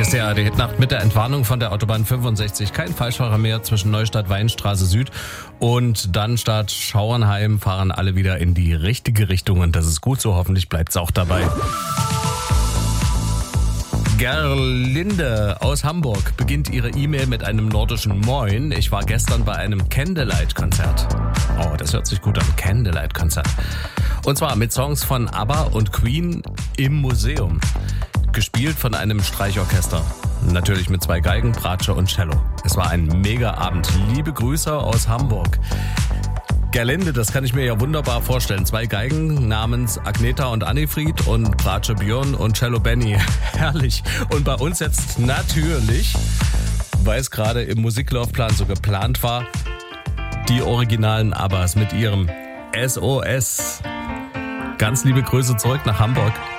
ist ja die Hitnacht mit der Entwarnung von der Autobahn 65. Kein Falschfahrer mehr zwischen Neustadt, Weinstraße Süd und Dannstadt, Schauernheim fahren alle wieder in die richtige Richtung und das ist gut so. Hoffentlich bleibt es auch dabei. Gerlinde aus Hamburg beginnt ihre E-Mail mit einem nordischen Moin. Ich war gestern bei einem Candlelight-Konzert. Oh, das hört sich gut an. Candlelight-Konzert. Und zwar mit Songs von ABBA und Queen im Museum. Gespielt von einem Streichorchester. Natürlich mit 2 Geigen, Bratsche und Cello. Es war ein mega Abend. Liebe Grüße aus Hamburg. Gerlinde, das kann ich mir ja wunderbar vorstellen. 2 Geigen namens Agneta und Annifried und Bratsche Björn und Cello Benny. Herrlich. Und bei uns jetzt natürlich, weil es gerade im Musiklaufplan so geplant war, die originalen ABBAs mit ihrem SOS. Ganz liebe Grüße zurück nach Hamburg.